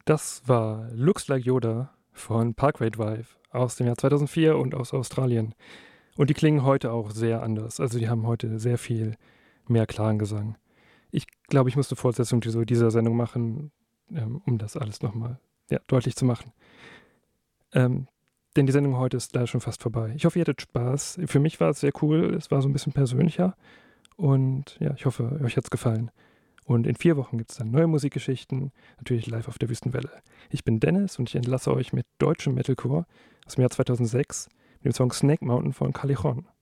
Das war Looks Like Yoda von Parkway Drive aus dem Jahr 2004 und aus Australien. Und die klingen heute auch sehr anders. Also die haben heute sehr viel mehr klaren Gesang. Ich glaube, ich muss eine Fortsetzung dieser Sendung machen, um das alles nochmal deutlich zu machen. Denn die Sendung heute ist leider schon fast vorbei. Ich hoffe, ihr hattet Spaß. Für mich war es sehr cool. Es war so ein bisschen persönlicher. Und ja, ich hoffe, euch hat es gefallen. Und in 4 Wochen gibt es dann neue Musikgeschichten, natürlich live auf der Wüstenwelle. Ich bin Dennis und ich entlasse euch mit deutschem Metalcore aus dem Jahr 2006 mit dem Song Snake Mountain von Callejon.